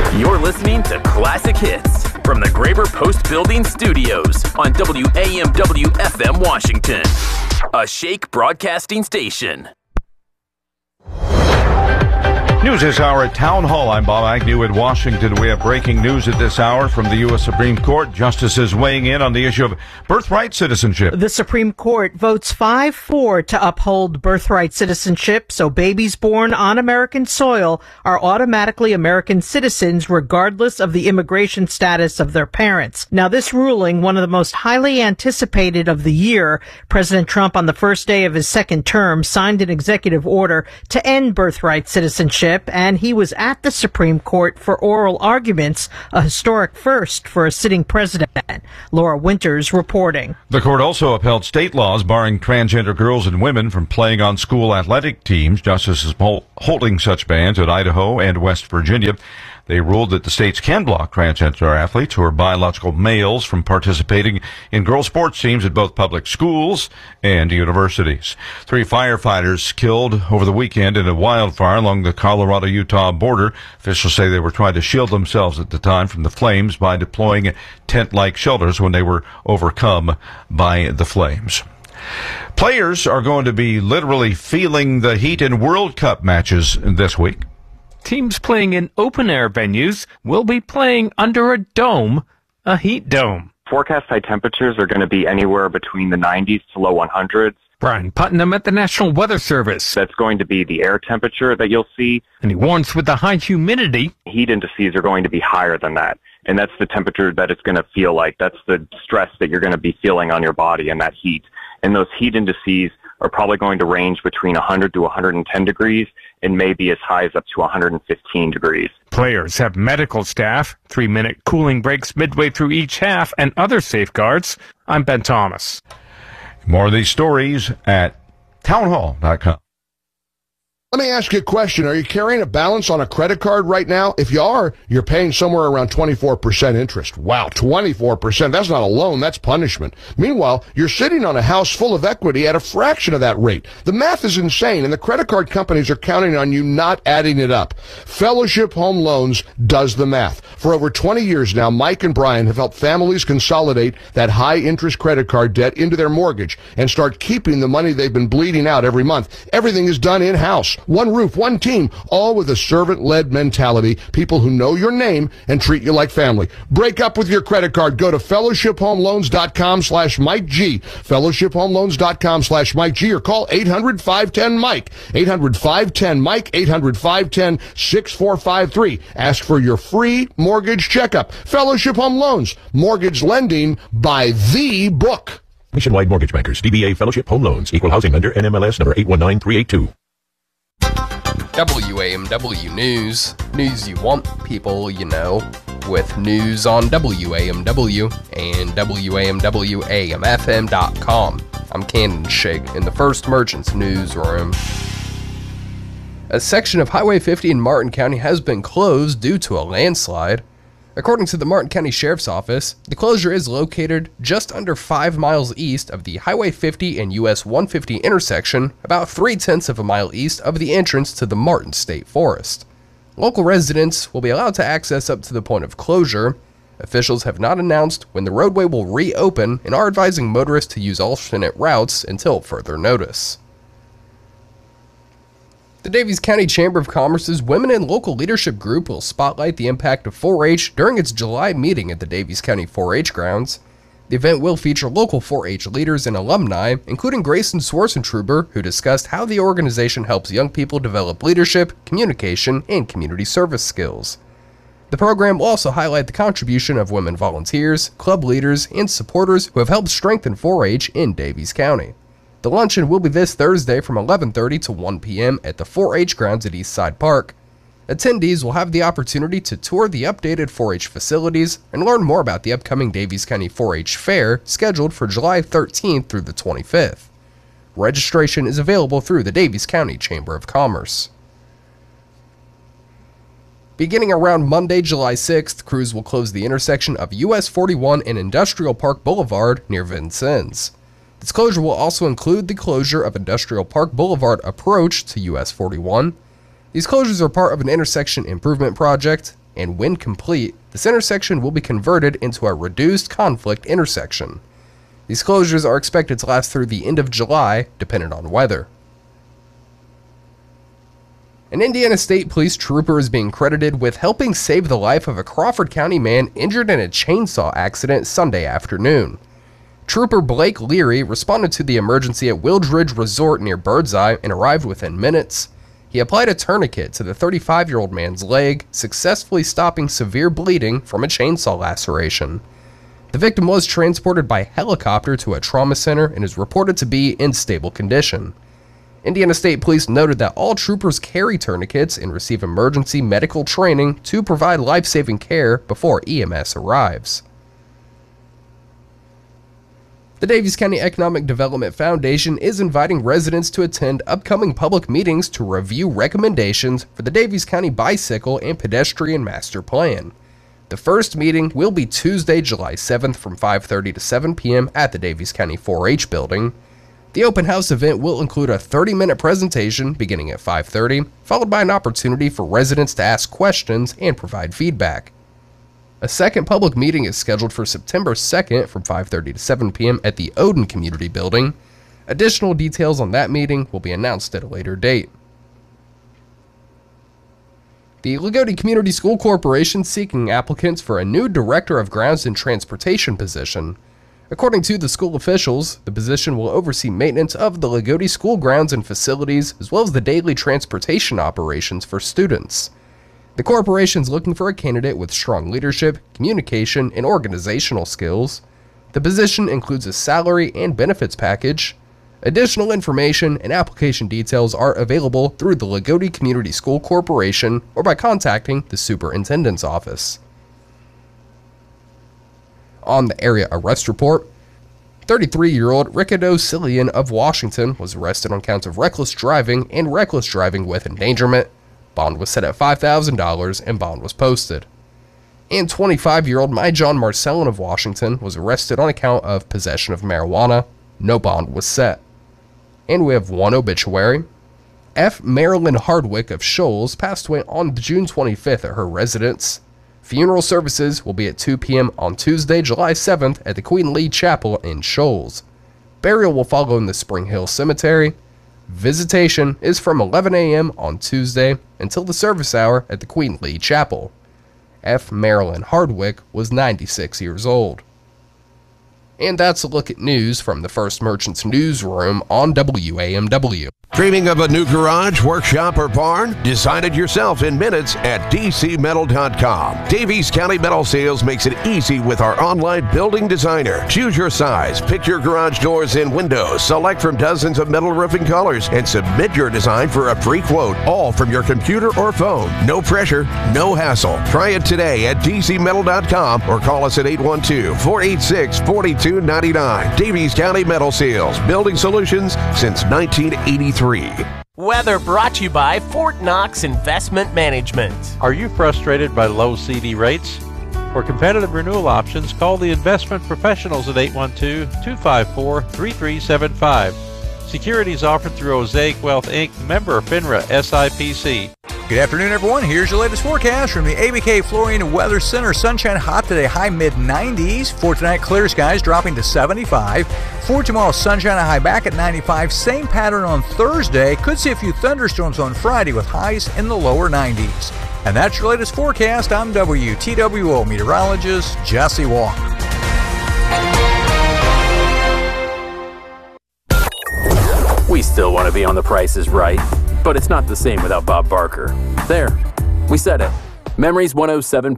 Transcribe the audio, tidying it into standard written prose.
You're listening to Classic Hits from the Graber Post Building Studios on WAMW FM Washington, a Shake broadcasting station. News this hour at Town Hall. I'm Bob Agnew in Washington. We have breaking news at this hour from the U.S. Supreme Court. Justices weighing in on the issue of birthright citizenship. The Supreme Court votes 5-4 to uphold birthright citizenship, so babies born on American soil are automatically American citizens regardless of the immigration status of their parents. Now, this ruling, one of the most highly anticipated of the year, President Trump on the first day of his second term signed an executive order to end birthright citizenship, and he was at the Supreme Court for oral arguments, a historic first for a sitting president. Laura Winters reporting. The court also upheld state laws barring transgender girls and women from playing on school athletic teams. Justices holding such bans at Idaho and West Virginia. They ruled that the states can block transgender athletes who are biological males from participating in girls' sports teams at both public schools and universities. 3 firefighters killed over the weekend in a wildfire along the Colorado-Utah border. Officials say they were trying to shield themselves at the time from the flames by deploying tent-like shelters when they were overcome by the flames. Players are going to be literally feeling the heat in World Cup matches this week. Teams playing in open-air venues will be playing under a dome, a heat dome. Forecast high temperatures are going to be anywhere between the 90s to low 100s. Brian Putnam at the National Weather Service. That's going to be the air temperature that you'll see. And he warns with the high humidity, heat indices are going to be higher than that. And that's the temperature that it's going to feel like. That's the stress that you're going to be feeling on your body and that heat. And those heat indices are probably going to range between 100 to 110 degrees and maybe as high as up to 115 degrees. Players have medical staff, 3-minute cooling breaks midway through each half, and other safeguards. I'm Ben Thomas. More of these stories at townhall.com. Let me ask you a question. Are you carrying a balance on a credit card right now? If you are, you're paying somewhere around 24% interest. Wow, 24%. That's not a loan, that's punishment. Meanwhile, you're sitting on a house full of equity at a fraction of that rate. The math is insane, and the credit card companies are counting on you not adding it up. Fellowship Home Loans does the math. For over 20 years now, Mike and Brian have helped families consolidate that high-interest credit card debt into their mortgage and start keeping the money they've been bleeding out every month. Everything is done in-house. One roof, one team, all with a servant-led mentality, people who know your name and treat you like family. Break up with your credit card. Go to fellowshiphomeloans.com/Mike G, fellowshiphomeloans.com/Mike G, or call 800-510-MIKE, 800-510-MIKE, 800-510-6453. Ask for your free mortgage checkup. Fellowship Home Loans, mortgage lending by the book. Nationwide Mortgage Bankers, DBA Fellowship Home Loans, Equal Housing Lender, NMLS number 819382. WAMW News. News you want, people you know. With news on WAMW and WAMWAMFM.com. I'm Cannon Shake in the First Merchants Newsroom. A section of Highway 50 in Martin County has been closed due to a landslide. According to the Martin County Sheriff's Office, the closure is located just under 5 miles east of the Highway 50 and US 150 intersection, about 0.3 of a mile east of the entrance to the Martin State Forest. Local residents will be allowed to access up to the point of closure. Officials have not announced when the roadway will reopen and are advising motorists to use alternate routes until further notice. The Daviess County Chamber of Commerce's Women in Local Leadership Group will spotlight the impact of 4-H during its July meeting at the Daviess County 4-H grounds. The event will feature local 4-H leaders and alumni, including Grayson Swartzentruber, who discussed how the organization helps young people develop leadership, communication, and community service skills. The program will also highlight the contribution of women volunteers, club leaders, and supporters who have helped strengthen 4-H in Daviess County. The luncheon will be this Thursday from 11:30 to 1 p.m. at the 4-H grounds at Eastside Park. Attendees will have the opportunity to tour the updated 4-H facilities and learn more about the upcoming Daviess County 4-H Fair, scheduled for July 13th through the 25th. Registration is available through the Daviess County Chamber of Commerce. Beginning around Monday, July 6th, crews will close the intersection of US 41 and Industrial Park Boulevard near Vincennes. This closure will also include the closure of Industrial Park Boulevard approach to US 41. These closures are part of an intersection improvement project. and when complete, this intersection will be converted into a reduced conflict intersection. These closures are expected to last through the end of July, dependent on weather. An Indiana State Police trooper is being credited with helping save the life of a Crawford County man injured in a chainsaw accident Sunday afternoon. Trooper Blake Leary responded to the emergency at Wildridge Resort near Birdseye and arrived within minutes. He applied a tourniquet to the 35-year-old man's leg, successfully stopping severe bleeding from a chainsaw laceration. The victim was transported by helicopter to a trauma center and is reported to be in stable condition. Indiana State Police noted that all troopers carry tourniquets and receive emergency medical training to provide life-saving care before EMS arrives. The Daviess County Economic Development Foundation is inviting residents to attend upcoming public meetings to review recommendations for the Daviess County Bicycle and Pedestrian Master Plan. The first meeting will be Tuesday, July 7th from 5:30 to 7 p.m. at the Daviess County 4-H building. The open house event will include a 30-minute presentation beginning at 5:30, followed by an opportunity for residents to ask questions and provide feedback. A second public meeting is scheduled for September 2nd from 5:30 to 7 p.m. at the Odin Community Building. Additional details on that meeting will be announced at a later date. The Lagodi Community School Corporation seeking applicants for a new Director of Grounds and Transportation position. According to the school officials, the position will oversee maintenance of the Lagodi school grounds and facilities, as well as the daily transportation operations for students. The corporation is looking for a candidate with strong leadership, communication, and organizational skills. The position includes a salary and benefits package. Additional information and application details are available through the Lagodi Community School Corporation or by contacting the superintendent's office. On the area arrest report, 33-year-old Ricardo Cillian of Washington was arrested on counts of reckless driving and reckless driving with endangerment. Bond was set at $5,000 and bond was posted. And 25-year-old Myjon Marcellin of Washington was arrested on account of possession of marijuana. No bond was set. And we have one obituary. F. Marilyn Hardwick of Shoals passed away on June 25th at her residence. Funeral services will be at 2 p.m. on Tuesday, July 7th at the Queen Lee Chapel in Shoals. Burial will follow in the Spring Hill Cemetery. Visitation is from 11 a.m. on Tuesday until the service hour at the Queen Lee Chapel. F. Marilyn Hardwick was 96 years old. And that's a look at news from the First Merchants newsroom on WAMW. Dreaming of a new garage, workshop, or barn? Design it yourself in minutes at dcmetal.com. Daviess County Metal Sales makes it easy with our online building designer. Choose your size, pick your garage doors and windows, select from dozens of metal roofing colors, and submit your design for a free quote, all from your computer or phone. No pressure, no hassle. Try it today at dcmetal.com or call us at 812-486-4299. Daviess County Metal Sales, building solutions since 1983. Weather brought to you by Fort Knox Investment Management. Are you frustrated by low CD rates? For competitive renewal options, call the investment professionals at 812-254-3375. Securities offered through Osaic Wealth Inc., member FINRA SIPC. Good afternoon, everyone. Here's your latest forecast from the ABK Flooring Weather Center. Sunshine hot today, high mid-90s. For tonight, clear skies dropping to 75. For tomorrow, sunshine a high back at 95. Same pattern on Thursday. Could see a few thunderstorms on Friday with highs in the lower 90s. And that's your latest forecast. I'm WTWO meteorologist Jesse Walker. We still want to be on The Price is Right, but it's not the same without Bob Barker. There, we said it. Memories 107.